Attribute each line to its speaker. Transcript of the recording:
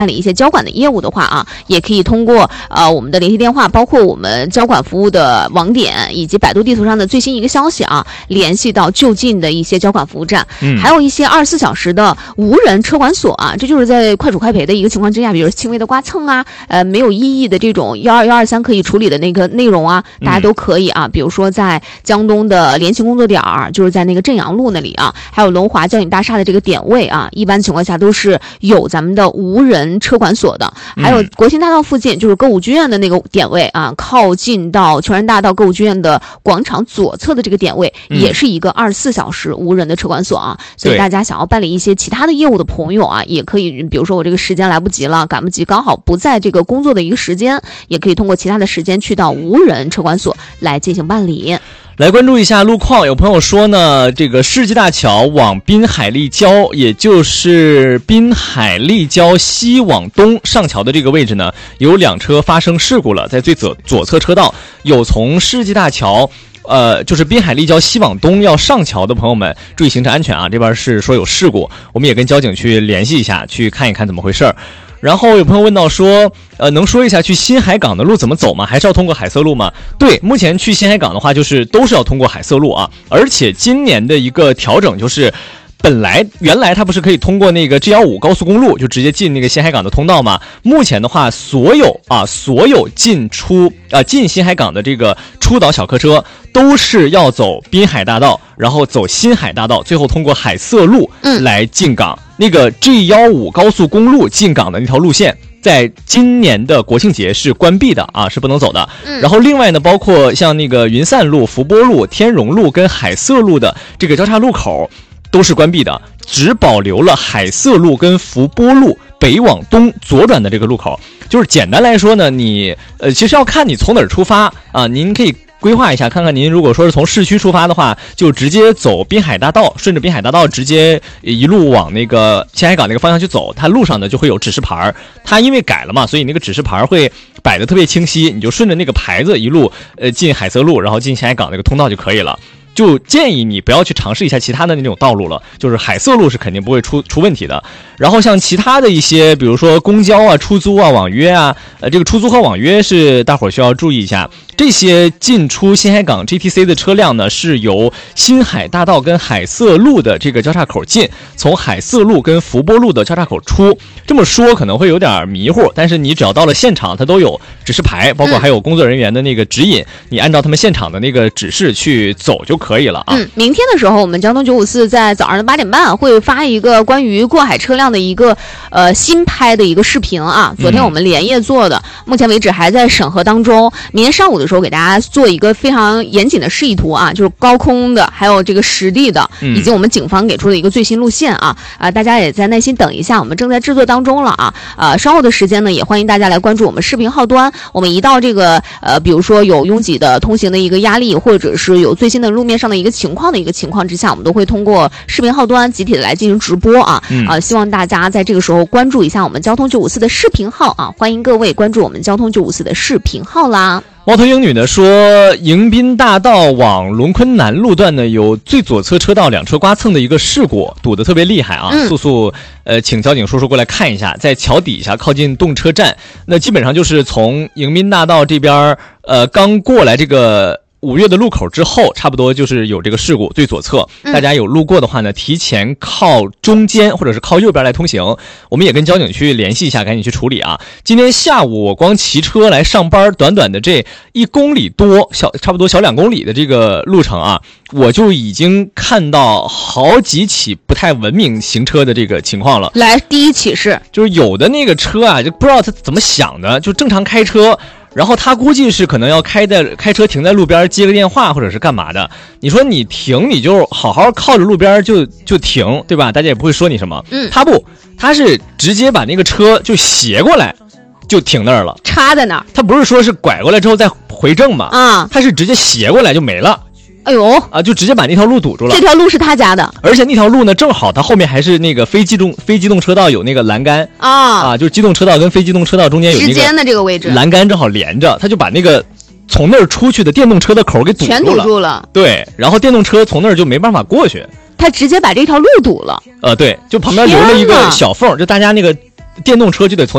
Speaker 1: 办理一些交管的业务的话啊，也可以通过我们的联系电话，包括我们交管服务的网点以及百度地图上的最新一个消息啊，联系到就近的一些交管服务站。还有一些24小时的无人车管所啊，这就是在快处快赔的一个情况之下，比如轻微的刮蹭啊，没有异议的这种12123可以处理的那个内容啊，大家都可以啊。比如说在江东的联勤工作点就是在那个镇阳路那里啊，还有龙华交警大厦的这个点位啊，一般情况下都是有咱们的无人车管所的。还有国庆大道附近就是歌舞剧院的那个点位啊，靠近到琼山大道歌舞剧院的广场左侧的这个点位，也是一个24小时无人的车管所啊。所以大家想要办理一些其他的业务的朋友啊，也可以，比如说我这个时间来不及了，赶不及，刚好不在这个工作的一个时间，也可以通过其他的时间去到无人车管所来进行办理。
Speaker 2: 来关注一下路况，有朋友说呢，这个世纪大桥往滨海立交，也就是滨海立交西往东上桥的这个位置呢，有2车发生事故了，在最左侧车道，有从世纪大桥就是滨海立交西往东要上桥的朋友们注意行车安全啊！这边是说有事故，我们也跟交警去联系一下，去看一看怎么回事。然后有朋友问到说，能说一下去新海港的路怎么走吗？还是要通过海色路吗？对，目前去新海港的话，就是都是要通过海色路啊。而且今年的一个调整就是，原来它不是可以通过那个 G15 高速公路就直接进那个新海港的通道吗？目前的话，所有进新海港的这个出岛小客车都是要走滨海大道，然后走新海大道，最后通过海色路来进港。那个 G15 高速公路进港的那条路线，在今年的国庆节是关闭的啊，是不能走的。然后另外呢，包括像那个云散路、福波路、天荣路跟海色路的这个交叉路口都是关闭的，只保留了海色路跟福波路北往东左转的这个路口。就是简单来说呢，你其实要看你从哪儿出发啊，您可以规划一下，看看您如果说是从市区出发的话，就直接走滨海大道，顺着滨海大道直接一路往那个新海港那个方向去走，它路上呢就会有指示牌，它因为改了嘛，所以那个指示牌会摆得特别清晰，你就顺着那个牌子一路进海色路，然后进新海港那个通道就可以了。就建议你不要去尝试一下其他的那种道路了，就是海色路是肯定不会出问题的。然后像其他的一些，比如说公交啊、出租啊、网约啊，这个出租和网约是大伙儿需要注意一下。这些进出新海港 GTC 的车辆呢，是由新海大道跟海色路的这个交叉口进，从海色路跟福波路的交叉口出。这么说可能会有点迷糊，但是你只要到了现场，它都有指示牌，包括还有工作人员的那个指引，你按照他们现场的那个指示去走就可以了啊。
Speaker 1: 明天的时候，我们交通954在早上的8点半会发一个关于过海车辆的一个新拍的一个视频啊。昨天我们连夜做的，目前为止还在审核当中。明天上午的时候给大家做一个非常严谨的示意图啊，就是高空的，还有这个实地的，以及我们警方给出的一个最新路线啊。大家也在耐心等一下，我们正在制作当中了啊。稍后的时间呢，也欢迎大家来关注我们视频号端。我们一到这个比如说有拥挤的通行的一个压力，或者是有最新的路面上的一个情况之下，我们都会通过视频号端集体的来进行直播啊。希望大家在这个时候关注一下我们交通954的视频号啊，欢迎各位关注我们交通954的视频号啦。
Speaker 2: 猫头鹰女呢说，迎宾大道往龙昆南路段呢有最左侧车道2车刮蹭的一个事故，堵得特别厉害啊！速请交警叔叔过来看一下，在桥底下靠近动车站，那基本上就是从迎宾大道这边刚过来这个5月的路口之后，差不多就是有这个事故，最左侧，大家有路过的话呢，提前靠中间或者是靠右边来通行。我们也跟交警去联系一下，赶紧去处理啊！今天下午我光骑车来上班，短短的这1公里多，差不多小2公里的这个路程啊，我就已经看到好几起不太文明行车的这个情况了。
Speaker 1: 来，第一起是
Speaker 2: 就是有的那个车啊，就不知道他怎么想的，就正常开车。然后他估计是可能要开车停在路边接个电话或者是干嘛的。你说你停，你就好好靠着路边就停，对吧？大家也不会说你什么。他是直接把那个车就斜过来就停那儿了，
Speaker 1: 插在那儿。
Speaker 2: 他不是说是拐过来之后再回正吗？他是直接斜过来就没了。
Speaker 1: 哎呦
Speaker 2: 啊！就直接把那条路堵住了。
Speaker 1: 这条路是他家的，
Speaker 2: 而且那条路呢，正好它后面还是那个非机动车道有那个栏杆就是机动车道跟非机动车道中间有那个
Speaker 1: 之间的这个位置，
Speaker 2: 栏杆正好连着，他就把那个从那儿出去的电动车的口给堵住了，
Speaker 1: 全堵住了。
Speaker 2: 对，然后电动车从那儿就没办法过去，
Speaker 1: 他直接把这条路堵了。
Speaker 2: 对，就旁边留了一个小缝，就大家那个电动车就得从